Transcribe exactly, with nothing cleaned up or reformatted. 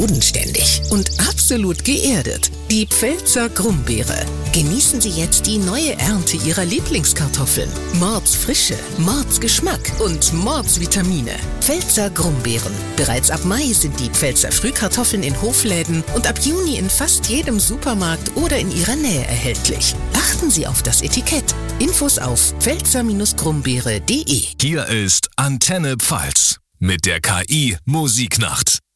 bodenständig und absolut geerdet. Die Pfälzer Grumbeere. Genießen Sie jetzt die neue Ernte Ihrer Lieblingskartoffeln. Mordsfrische, Mordsgeschmack und Mordsvitamine. Pfälzer Grumbeeren. Bereits ab Mai sind die Pfälzer Frühkartoffeln in Hofläden und ab Juni in fast jedem Supermarkt oder in Ihrer Nähe erhältlich. Achten Sie auf das Etikett. Infos auf pfälzer grumbeere punkt de. Hier ist Antenne Pfalz mit der K I Musiknacht.